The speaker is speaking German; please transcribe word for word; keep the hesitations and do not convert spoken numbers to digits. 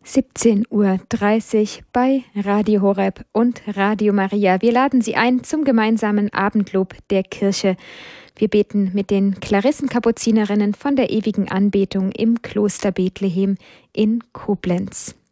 siebzehn Uhr dreißig bei Radio Horeb und Radio Maria. Wir laden Sie ein zum gemeinsamen Abendlob der Kirche. Wir beten mit den Klarissenkapuzinerinnen von der ewigen Anbetung im Kloster Bethlehem in Koblenz.